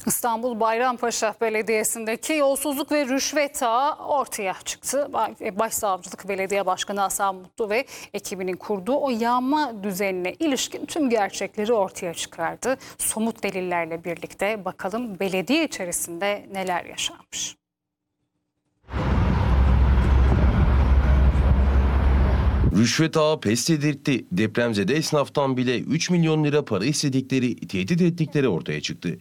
İstanbul Bayrampaşa Belediyesi'ndeki yolsuzluk ve rüşvet ağı ortaya çıktı. Başsavcılık Belediye Başkanı Hasan Mutlu ve ekibinin kurduğu o yağma düzenine ilişkin tüm gerçekleri ortaya çıkardı. Somut delillerle birlikte bakalım belediye içerisinde neler yaşanmış. Rüşvet ağı pes dedirtti. Depremzede esnaftan bile 3 milyon lira para istedikleri, tehdit ettikleri ortaya çıktı.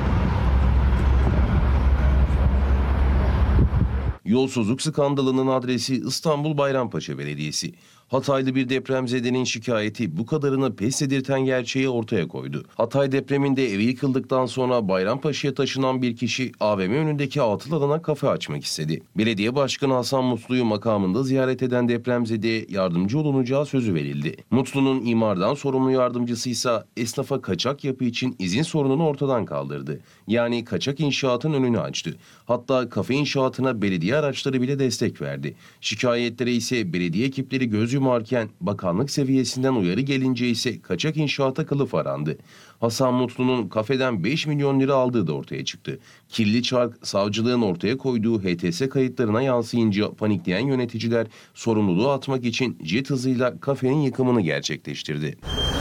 Yolsuzluk skandalının adresi İstanbul Bayrampaşa Belediyesi. Hataylı bir depremzedenin şikayeti bu kadarını pes dedirten gerçeği ortaya koydu. Hatay depreminde evi yıkıldıktan sonra Bayrampaşa'ya taşınan bir kişi AVM önündeki atıl alana kafe açmak istedi. Belediye Başkanı Hasan Mutlu'yu makamında ziyaret eden depremzedeye yardımcı olunacağı sözü verildi. Mutlu'nun imardan sorumlu yardımcısı ise esnafa kaçak yapı için izin sorununu ortadan kaldırdı. Yani kaçak inşaatın önünü açtı. Hatta kafe inşaatına belediye araçları bile destek verdi. Şikayetlere ise belediye ekipleri göz yumarken bakanlık seviyesinden uyarı gelince ise kaçak inşaata kılıf arandı. Hasan Mutlu'nun kafeden 5 milyon lira aldığı da ortaya çıktı. Kirli çark savcılığın ortaya koyduğu HTS kayıtlarına yansıyınca panikleyen yöneticiler sorumluluğu atmak için jet hızıyla kafenin yıkımını gerçekleştirdi.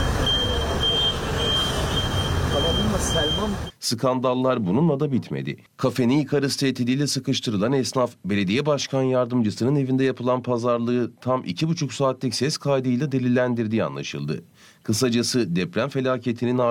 Skandallar bununla da bitmedi. Kafeni yıkarız tehdidiyle sıkıştırılan esnaf, belediye başkan yardımcısının evinde yapılan pazarlığı tam 2,5 saatlik ses kaydıyla delillendirdiği anlaşıldı. Kısacası deprem felaketinin